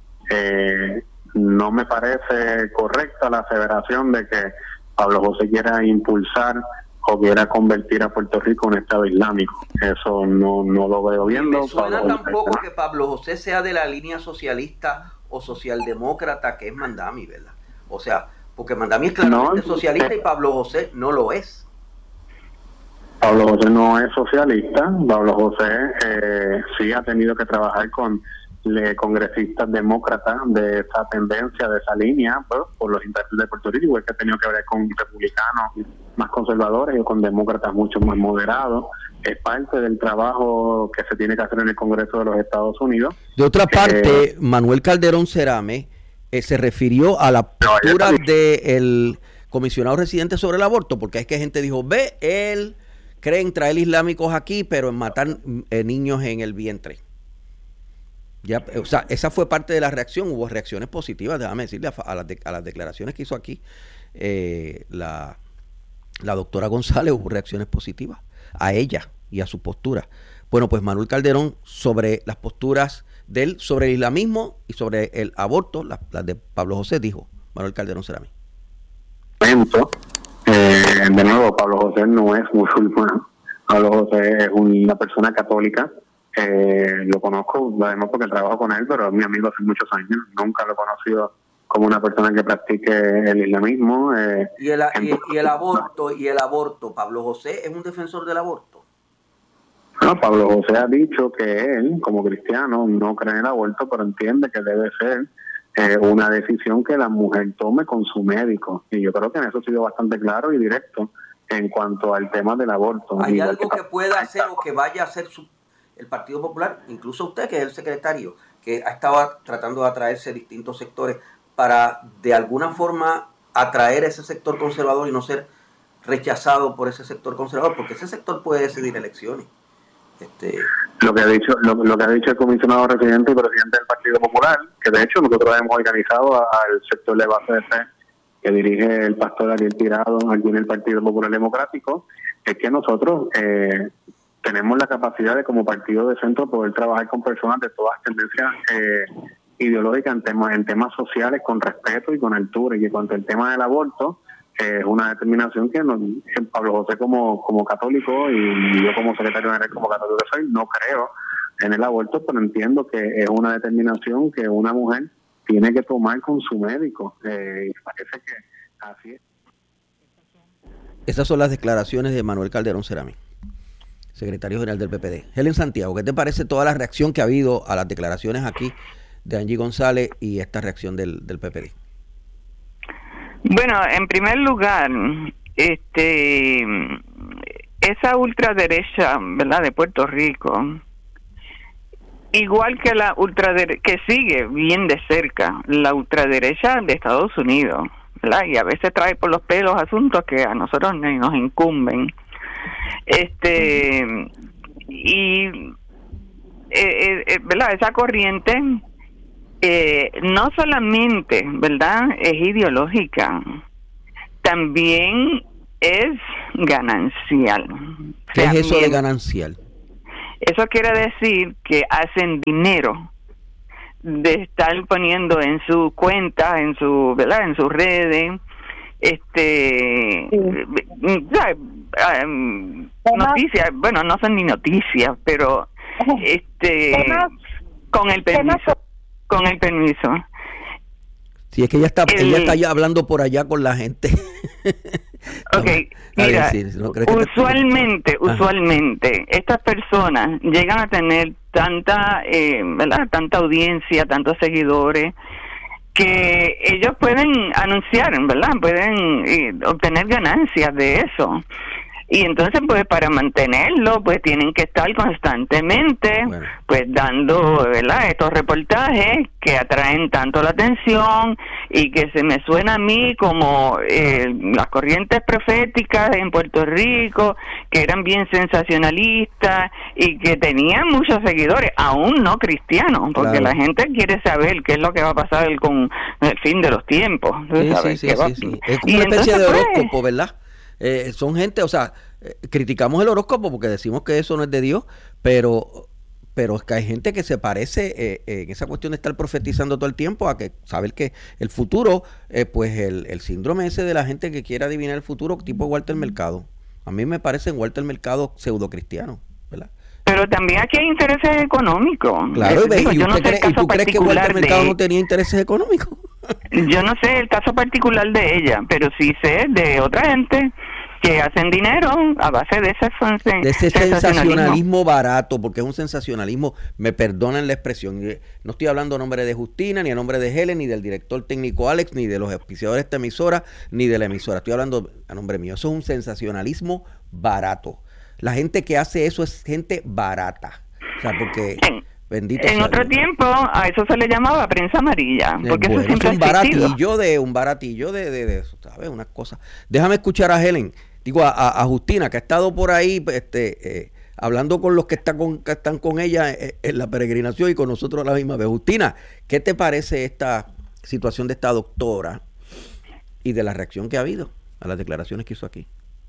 No me parece correcta la aseveración de que Pablo José quiera impulsar o quiera convertir a Puerto Rico en un estado islámico. Eso no lo veo bien. Me suena tampoco que Pablo José sea de la línea socialista o socialdemócrata que es Mandami, ¿verdad? O sea, porque Mandami es claramente socialista y Pablo José no lo es. Pablo José no es socialista. Pablo José sí ha tenido que trabajar con congresistas demócratas de esa tendencia, de esa línea, pues, por los intereses de Puerto Rico, igual que ha tenido que ver con republicanos más conservadores y con demócratas mucho más moderados. Es parte del trabajo que se tiene que hacer en el Congreso de los Estados Unidos. De otra parte, Manuel Calderón Cerame se refirió a la postura del comisionado residente sobre el aborto, porque es que gente dijo, él cree en traer islámicos aquí, pero en matar niños en el vientre. Ya, o sea, esa fue parte de la reacción. Hubo reacciones positivas, déjame decirle, a las declaraciones que hizo aquí la doctora González. Hubo reacciones positivas a ella y a su postura. Bueno, pues Manuel Calderón, sobre las posturas de él, sobre el islamismo y sobre el aborto, las de Pablo José, dijo Manuel Calderón Cerame. De nuevo, Pablo José no es musulmán. Pablo José es una persona católica. Lo conozco, además porque trabajo con él, pero es mi amigo hace muchos años. Nunca lo he conocido como una persona que practique el islamismo. ¿Y el aborto? ¿Pablo José es un defensor del aborto? No, Pablo José ha dicho que él, como cristiano, no cree en el aborto, pero entiende que debe ser una decisión que la mujer tome con su médico. Y yo creo que en eso ha sido bastante claro y directo en cuanto al tema del aborto. ¿Hay algo que pueda hacer o que vaya a hacer el Partido Popular, incluso usted, que es el secretario, que ha estado tratando de atraerse distintos sectores para de alguna forma atraer a ese sector conservador y no ser rechazado por ese sector conservador? Porque ese sector puede decidir elecciones. Lo que ha dicho el comisionado residente y presidente del Partido Popular, que de hecho nosotros hemos organizado al sector de base de fe que dirige el pastor Ariel Tirado aquí en el Partido Popular Democrático, es que nosotros tenemos la capacidad de, como partido de centro, poder trabajar con personas de todas tendencias ideológicas en temas sociales con respeto y con altura. Y en cuanto al tema del aborto, es una determinación que Pablo José como católico y yo como secretario general como católico que soy, no creo en el aborto, pero entiendo que es una determinación que una mujer tiene que tomar con su médico. Y parece que así es. Esas son las declaraciones de Manuel Calderón Cerame, secretario general del PPD. Helen Santiago, ¿qué te parece toda la reacción que ha habido a las declaraciones aquí de Angie González y esta reacción del PPD? Bueno, en primer lugar, esa ultraderecha, ¿verdad?, de Puerto Rico, igual que la ultraderecha, que sigue bien de cerca la ultraderecha de Estados Unidos, ¿verdad?, y a veces trae por los pelos asuntos que a nosotros nos incumben. ¿Verdad?, esa corriente no solamente, ¿verdad?, es ideológica, también es ganancial. ¿Qué es eso de ganancial? Eso quiere decir que hacen dinero de estar poniendo en su cuenta, en su, ¿verdad?, en sus redes, noticias, bueno, no son ni noticias, pero con el permiso. Sí, es que ella está ya hablando por allá con la gente. Okay, mira, usualmente estas personas llegan a tener ¿verdad?, tanta audiencia, tantos seguidores, que ellos pueden anunciar, ¿verdad?, pueden obtener ganancias de eso. Y entonces, pues, para mantenerlo, pues, tienen que estar constantemente, pues, dando, ¿verdad?, estos reportajes que atraen tanto la atención y que se me suena a mí como las corrientes proféticas en Puerto Rico, que eran bien sensacionalistas y que tenían muchos seguidores, aún no cristianos, porque la gente quiere saber qué es lo que va a pasar con el fin de los tiempos. Sí. Es como una especie de horóscopo, ¿verdad? Son gente, o sea, criticamos el horóscopo porque decimos que eso no es de Dios, pero es que hay gente que se parece en esa cuestión de estar profetizando todo el tiempo a que saber que el futuro, pues el síndrome ese de la gente que quiere adivinar el futuro, tipo Walter Mercado. A mí me parecen Walter Mercado pseudo cristiano, ¿verdad? Pero también aquí hay intereses económicos. Claro, ¿y tú crees que Walter Mercado no tenía intereses económicos? Yo no sé el caso particular de ella, pero sí sé de otra gente que hacen dinero a base de ese sensacionalismo barato, porque es un sensacionalismo, me perdonan la expresión. No estoy hablando a nombre de Justina, ni a nombre de Helen, ni del director técnico Alex, ni de los auspiciadores de esta emisora, ni de la emisora. Estoy hablando a nombre mío. Eso es un sensacionalismo barato. La gente que hace eso es gente barata. O sea, porque... Bendito en otro tiempo a eso se le llamaba prensa amarilla, porque eso siempre es un baratillo de eso, ¿sabes? Unas cosas. Déjame escuchar a Helen, a Justina, que ha estado por ahí hablando con los que están con ella en la peregrinación y con nosotros a la misma vez. Justina, ¿qué te parece esta situación de esta doctora y de la reacción que ha habido a las declaraciones que hizo aquí?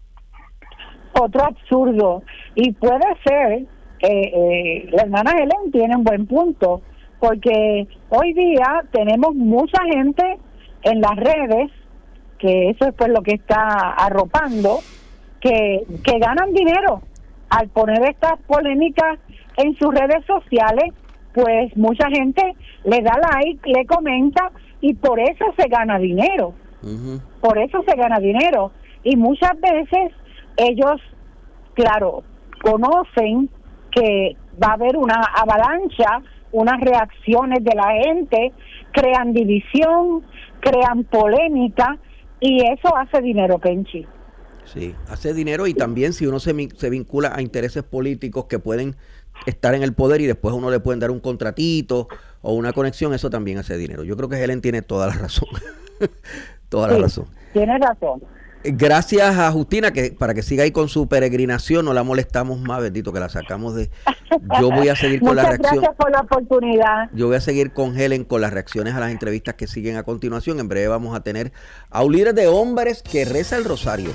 Otro absurdo, y puede ser... la hermana Helen tiene un buen punto, porque hoy día tenemos mucha gente en las redes, que eso es pues lo que está arropando, que ganan dinero al poner estas polémicas en sus redes sociales. Pues mucha gente le da like, le comenta, y por eso se gana dinero. Por eso se gana dinero, y muchas veces ellos, claro, conocen que va a haber una avalancha, unas reacciones de la gente, crean división, crean polémica, y eso hace dinero, Penchi. Sí, hace dinero, y también si uno se vincula a intereses políticos que pueden estar en el poder y después a uno le pueden dar un contratito o una conexión, eso también hace dinero. Yo creo que Helen tiene toda la razón. Toda la razón. Tiene razón. Gracias a Justina, que para que siga ahí con su peregrinación, no la molestamos más, bendito, que la sacamos de... Yo voy a seguir con la reacción. Gracias por la oportunidad. Yo voy a seguir con Helen con las reacciones a las entrevistas que siguen a continuación. En breve vamos a tener a un líder de hombres que reza el rosario.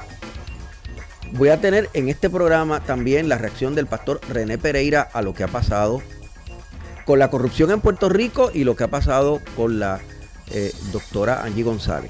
Voy a tener en este programa también la reacción del pastor René Pereira a lo que ha pasado con la corrupción en Puerto Rico y lo que ha pasado con la doctora Angie González.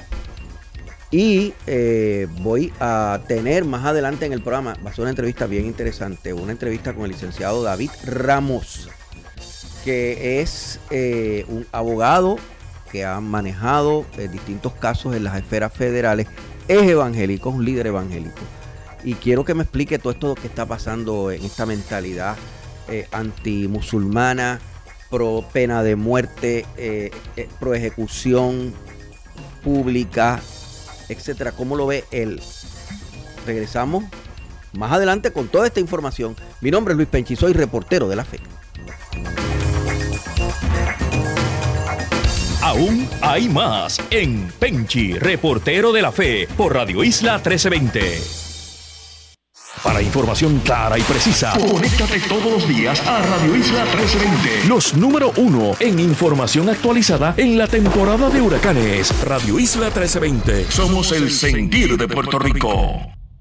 Y voy a tener más adelante en el programa, va a ser una entrevista bien interesante, una entrevista con el licenciado David Ramos, que es un abogado que ha manejado distintos casos en las esferas federales, es evangélico, es un líder evangélico. Y quiero que me explique todo esto que está pasando en esta mentalidad antimusulmana pro pena de muerte, pro ejecución pública, etcétera. ¿Cómo lo ve él? Regresamos más adelante con toda esta información. Mi nombre es Luis Penchi, soy reportero de la fe. Aún hay más en Penchi, reportero de la fe, por Radio Isla 1320. Para información clara y precisa, conéctate todos los días a Radio Isla 1320. Los número 1 en información actualizada en la temporada de huracanes. Radio Isla 1320. Somos el sentir de Puerto Rico.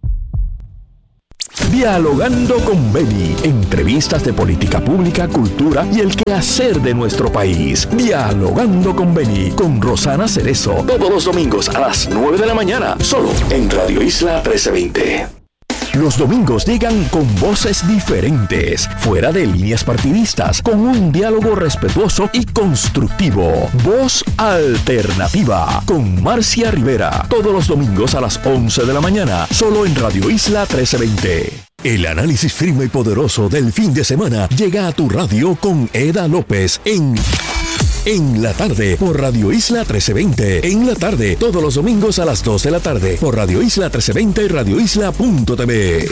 Dialogando con Beni. Entrevistas de política pública, cultura y el quehacer de nuestro país. Dialogando con Beni, con Rosana Cerezo. Todos los domingos a las 9 de la mañana. Solo en Radio Isla 1320. Los domingos llegan con voces diferentes, fuera de líneas partidistas, con un diálogo respetuoso y constructivo. Voz Alternativa, con Marcia Rivera. Todos los domingos a las 11 de la mañana, solo en Radio Isla 1320. El análisis firme y poderoso del fin de semana llega a tu radio con Eda López en la tarde por Radio Isla 1320. En la tarde, todos los domingos a las 2 de la tarde por Radio Isla 1320 y radioisla.tv.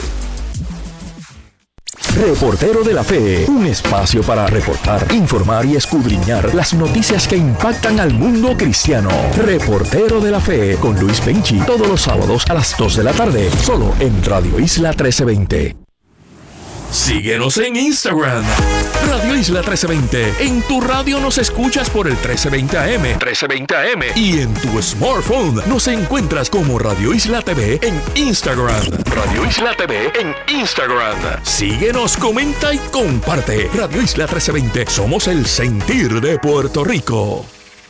Reportero de la Fe, un espacio para reportar, informar y escudriñar las noticias que impactan al mundo cristiano. Reportero de la Fe con Luis Penchi, todos los sábados a las 2 de la tarde, solo en Radio Isla 1320. Síguenos en Instagram, Radio Isla 1320. En tu radio nos escuchas por el 1320 AM, y en tu smartphone nos encuentras como Radio Isla TV en Instagram. Radio Isla TV en Instagram. Síguenos, comenta y comparte. Radio Isla 1320. Somos el sentir de Puerto Rico.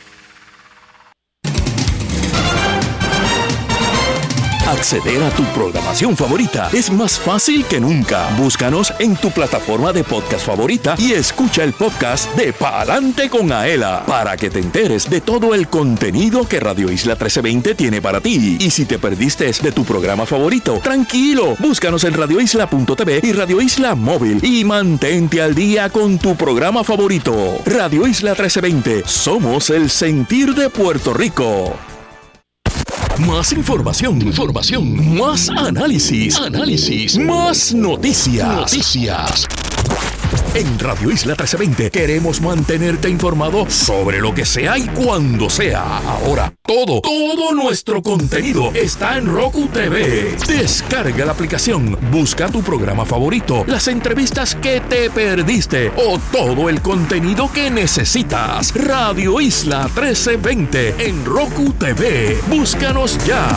Acceder a tu programación favorita es más fácil que nunca. Búscanos en tu plataforma de podcast favorita y escucha el podcast de Pa'lante con Aela para que te enteres de todo el contenido que Radio Isla 1320 tiene para ti. Y si te perdiste de tu programa favorito, tranquilo, búscanos en radioisla.tv y Radio Isla Móvil y mantente al día con tu programa favorito. Radio Isla 1320, somos el sentir de Puerto Rico. Más información, más análisis, más noticias. En Radio Isla 1320 queremos mantenerte informado sobre lo que sea y cuando sea. Ahora, todo nuestro contenido está en Roku TV. Descarga la aplicación, busca tu programa favorito, las entrevistas que te perdiste o todo el contenido que necesitas. Radio Isla 1320 en Roku TV. Búscanos ya.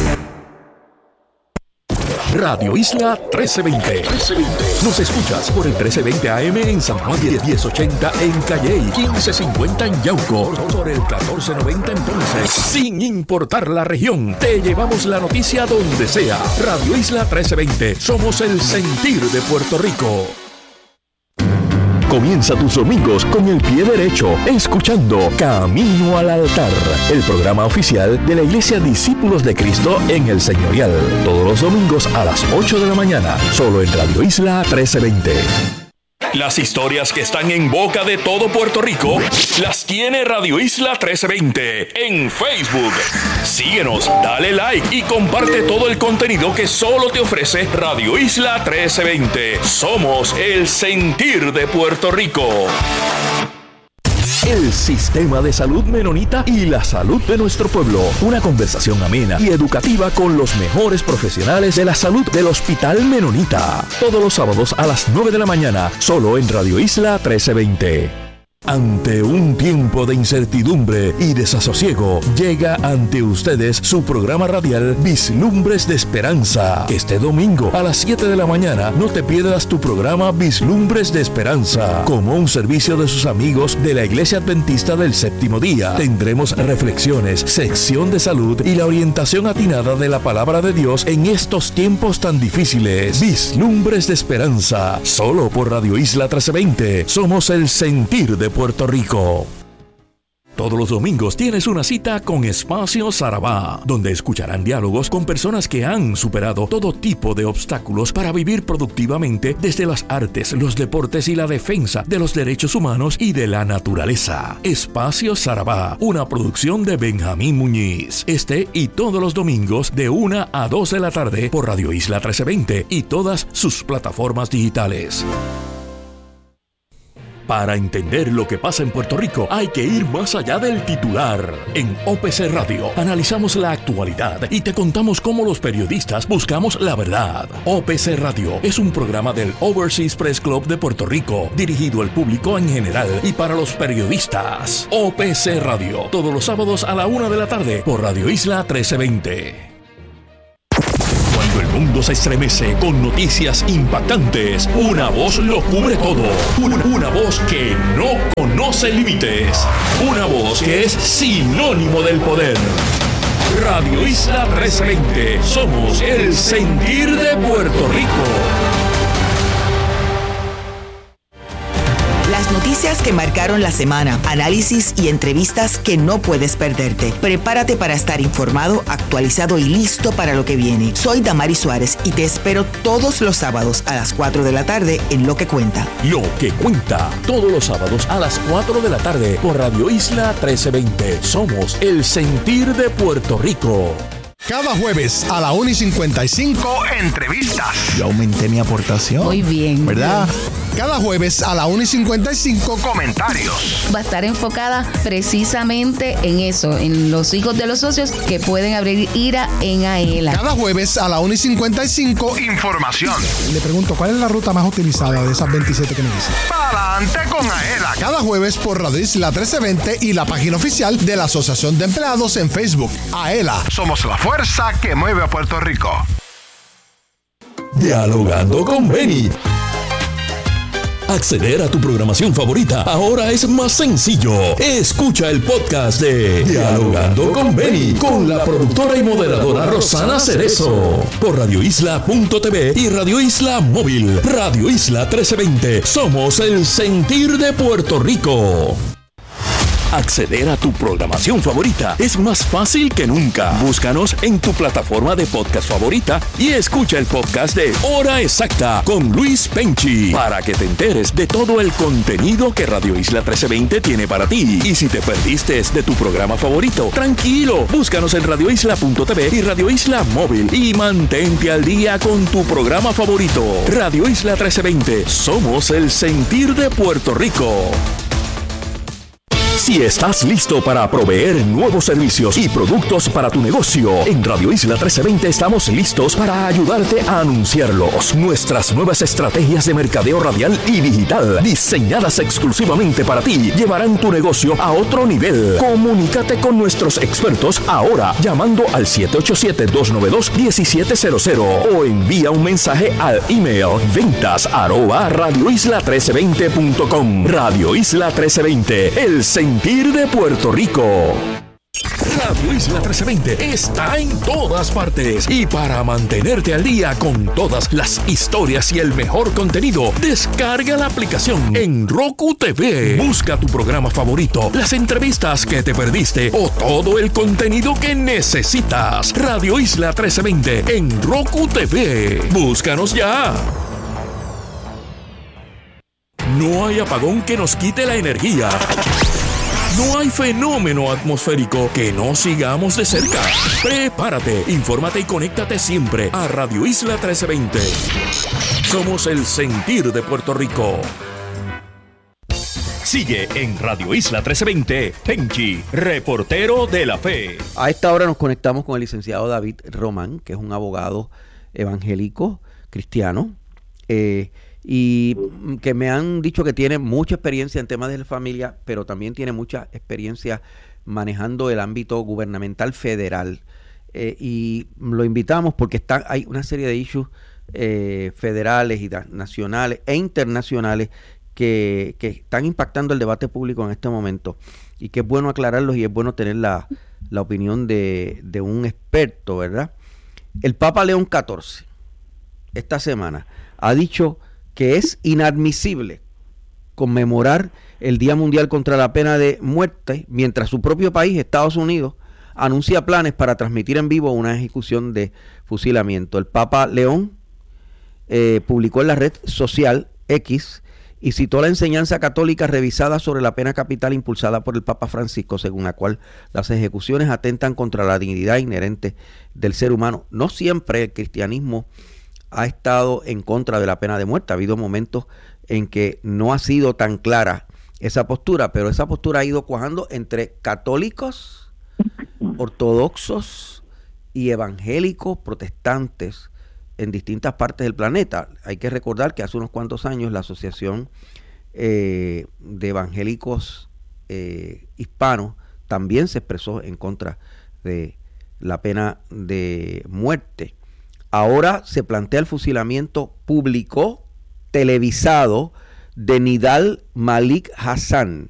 Radio Isla 1320. Nos escuchas por el 1320 AM en San Juan, 1080 en Calley, 1550 en Yauco, por el 1490 en Ponce. Sin importar la región, te llevamos la noticia donde sea. Radio Isla 1320. Somos el sentir de Puerto Rico. Comienza tus domingos con el pie derecho, escuchando Camino al Altar, el programa oficial de la Iglesia Discípulos de Cristo en el Señorial. Todos los domingos a las 8 de la mañana, solo en Radio Isla 1320. Las historias que están en boca de todo Puerto Rico las tiene Radio Isla 1320 en Facebook. Síguenos, dale like y comparte todo el contenido que solo te ofrece Radio Isla 1320. Somos el sentir de Puerto Rico. El sistema de salud menonita y la salud de nuestro pueblo. Una conversación amena y educativa con los mejores profesionales de la salud del Hospital Menonita. Todos los sábados a las 9 de la mañana, solo en Radio Isla 1320. Ante un tiempo de incertidumbre y desasosiego, llega ante ustedes su programa radial Vislumbres de Esperanza. Este domingo a las 7 de la mañana no te pierdas tu programa Vislumbres de Esperanza. Como un servicio de sus amigos de la Iglesia Adventista del Séptimo Día, tendremos reflexiones, sección de salud y la orientación atinada de la Palabra de Dios en estos tiempos tan difíciles. Vislumbres de Esperanza, solo por Radio Isla 1320. Somos el sentir de Puerto Rico. Todos los domingos tienes una cita con Espacio Sarabá, donde escucharán diálogos con personas que han superado todo tipo de obstáculos para vivir productivamente desde las artes, los deportes y la defensa de los derechos humanos y de la naturaleza. Espacio Sarabá, una producción de Benjamín Muñiz. Este y todos los domingos de 1 a 2 de la tarde por Radio Isla 1320 y todas sus plataformas digitales. Para entender lo que pasa en Puerto Rico, hay que ir más allá del titular. En OPC Radio analizamos la actualidad y te contamos cómo los periodistas buscamos la verdad. OPC Radio es un programa del Overseas Press Club de Puerto Rico, dirigido al público en general y para los periodistas. OPC Radio, todos los sábados a la 1 de la tarde por Radio Isla 1320. Cuando el mundo se estremece con noticias impactantes, una voz lo cubre todo. Una voz que no conoce límites. Una voz que es sinónimo del poder. Radio Isla 1320. Somos el sentir de Puerto Rico. Las noticias que marcaron la semana, análisis y entrevistas que no puedes perderte. Prepárate para estar informado, actualizado y listo para lo que viene. Soy Damari Suárez y te espero todos los sábados a las 4 de la tarde en Lo que Cuenta. Lo que Cuenta, todos los sábados a las 4 de la tarde por Radio Isla 1320. Somos el sentir de Puerto Rico. Cada jueves a la 1:55, entrevistas. Yo aumenté mi aportación. Muy bien. ¿Verdad? Cada jueves a la 1:55, comentarios. Va a estar enfocada precisamente en eso, en los hijos de los socios que pueden abrir IRA en AELA. Cada jueves a la 1:55, información. Le pregunto, ¿cuál es la ruta más utilizada de esas 27 que me dicen? Pa'lante con AELA. Cada jueves por Radio Isla 1320 y la página oficial de la Asociación de Empleados en Facebook. AELA, somos la fuerza que mueve a Puerto Rico. Dialogando con Benny. Acceder a tu programación favorita ahora es más sencillo. Escucha el podcast de Dialogando con Benny con la productora y moderadora Rosana Cerezo por radioisla.tv y Radio Isla Móvil. Radio Isla 1320. Somos el sentir de Puerto Rico. Acceder a tu programación favorita es más fácil que nunca. Búscanos en tu plataforma de podcast favorita y escucha el podcast de Hora Exacta con Luis Penchi para que te enteres de todo el contenido que Radio Isla 1320 tiene para ti. Y si te perdiste de tu programa favorito, tranquilo, búscanos en radioisla.tv y Radio Isla Móvil y mantente al día con tu programa favorito. Radio Isla 1320, somos el sentir de Puerto Rico. Si estás listo para proveer nuevos servicios y productos para tu negocio, en Radio Isla 1320 estamos listos para ayudarte a anunciarlos. Nuestras nuevas estrategias de mercadeo radial y digital, diseñadas exclusivamente para ti, llevarán tu negocio a otro nivel. Comunícate con nuestros expertos ahora llamando al 787-292-1700 o envía un mensaje al email ventas@radioisla1320.com. Radio Isla 1320, el sentir de Puerto Rico. Radio Isla 1320 está en todas partes y para mantenerte al día con todas las historias y el mejor contenido, descarga la aplicación en Roku TV. Busca tu programa favorito, las entrevistas que te perdiste o todo el contenido que necesitas. Radio Isla 1320 en Roku TV. Búscanos ya. No hay apagón que nos quite la energía. No hay fenómeno atmosférico que no sigamos de cerca. Prepárate, infórmate y conéctate siempre a Radio Isla 1320. Somos el sentir de Puerto Rico. Sigue en Radio Isla 1320, Penchi, reportero de la fe. A esta hora nos conectamos con el licenciado David Román, que es un abogado evangélico cristiano, y que me han dicho que tiene mucha experiencia en temas de la familia, pero también tiene mucha experiencia manejando el ámbito gubernamental federal. Y lo invitamos porque hay una serie de issues federales y nacionales e internacionales que están impactando el debate público en este momento, y que es bueno aclararlos y es bueno tener la opinión de un experto, ¿verdad? El Papa León XIV esta semana ha dicho que es inadmisible conmemorar el Día Mundial contra la Pena de Muerte, mientras su propio país, Estados Unidos, anuncia planes para transmitir en vivo una ejecución de fusilamiento. El Papa León publicó en la red social X y citó la enseñanza católica revisada sobre la pena capital impulsada por el Papa Francisco, según la cual las ejecuciones atentan contra la dignidad inherente del ser humano. No siempre el cristianismo ha estado en contra de la pena de muerte. Ha habido momentos en que no ha sido tan clara esa postura, pero esa postura ha ido cuajando entre católicos, ortodoxos y evangélicos protestantes en distintas partes del planeta. Hay que recordar que hace unos cuantos años la Asociación de Evangélicos Hispanos también se expresó en contra de la pena de muerte. Ahora se plantea el fusilamiento público televisado de Nidal Malik Hassan,